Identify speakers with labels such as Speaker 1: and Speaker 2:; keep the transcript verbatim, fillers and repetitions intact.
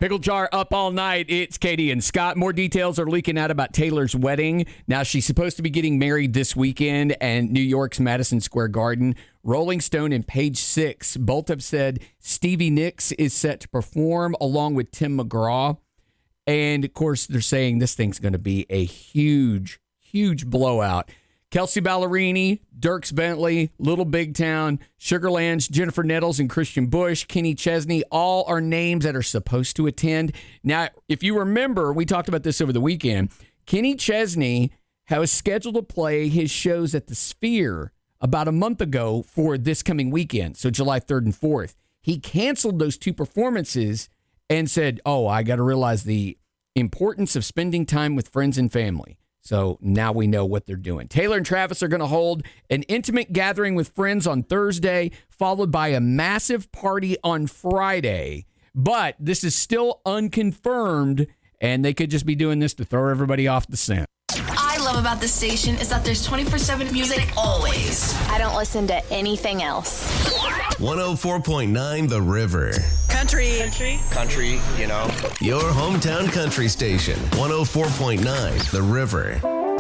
Speaker 1: Pickle Jar up all night. It's Katie and Scott. More details are leaking out about Taylor's wedding. Now, she's supposed to be getting married this weekend and New York's Madison Square Garden. Rolling Stone and Page Six both have said Stevie Nicks is set to perform along with Tim McGraw. And, of course, they're saying this thing's going to be a huge, huge blowout. Kelsey Ballerini, Dierks Bentley, Little Big Town, Sugarlands, Jennifer Nettles, and Christian Bush, Kenny Chesney, all are names that are supposed to attend. Now, if you remember, we talked about this over the weekend. Kenny Chesney was scheduled to play his shows at the Sphere about a month ago for this coming weekend, so July third and fourth. He canceled those two performances and said, oh, I got to realize the importance of spending time with friends and family. So now we know what they're doing. Taylor and Travis are going to hold an intimate gathering with friends on Thursday, followed by a massive party on Friday. But this is still unconfirmed, and they could just be doing this to throw everybody off the scent.
Speaker 2: I love about this station is that there's twenty-four seven music always.
Speaker 3: I don't listen to anything else.
Speaker 4: one oh four point nine The River.
Speaker 5: Country. Country.
Speaker 6: Country, you know.
Speaker 4: Your hometown country station. one oh four point nine The River.